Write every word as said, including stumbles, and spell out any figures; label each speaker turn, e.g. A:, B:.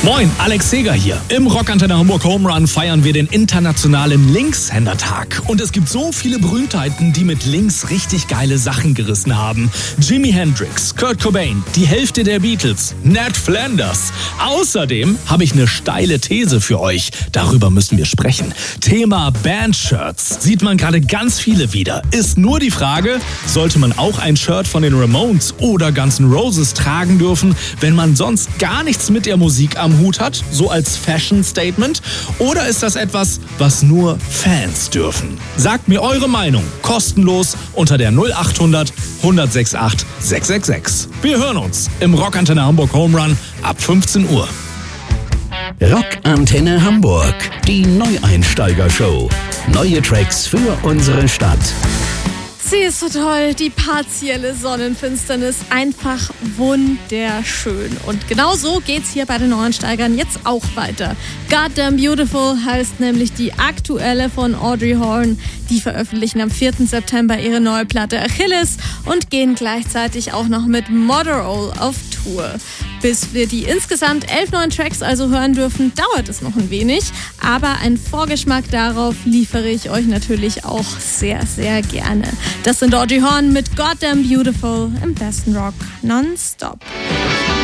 A: Moin, Alex Seger hier. Im Rockantenne Hamburg Home Run feiern wir den internationalen Linkshändertag. Und es gibt so viele Berühmtheiten, die mit links richtig geile Sachen gerissen haben. Jimi Hendrix, Kurt Cobain, die Hälfte der Beatles, Ned Flanders. Außerdem habe ich eine steile These für euch. Darüber müssen wir sprechen. Thema Bandshirts. Sieht man gerade ganz viele wieder. Ist nur die Frage, sollte man auch ein Shirt von den Ramones oder Guns N' Roses tragen dürfen, wenn man sonst gar nichts mit der Musik am Hut hat, so als Fashion-Statement? Oder ist das etwas, was nur Fans dürfen? Sagt mir eure Meinung kostenlos unter der null acht hundert, hundertsechsundachtzig, sechshundertsechsundsechzig. Wir hören uns im Rockantenne Hamburg Home Run ab fünfzehn Uhr.
B: Rockantenne Hamburg, die Neueinsteiger-Show. Neue Tracks für unsere Stadt.
C: Sie ist so toll, die partielle Sonnenfinsternis, einfach wunderschön. Und genau so geht's hier bei den Neueinsteigern jetzt auch weiter. Goddamn Beautiful heißt nämlich die aktuelle von Audrey Horne. Die veröffentlichen am vierten September ihre neue Platte Achilles und gehen gleichzeitig auch noch mit Motherall auf Tour. Bis wir die insgesamt elf neuen Tracks also hören dürfen, dauert es noch ein wenig. Aber einen Vorgeschmack darauf liefere ich euch natürlich auch sehr, sehr gerne. Das sind Audrey Horne mit Goddamn Beautiful im besten Rock nonstop.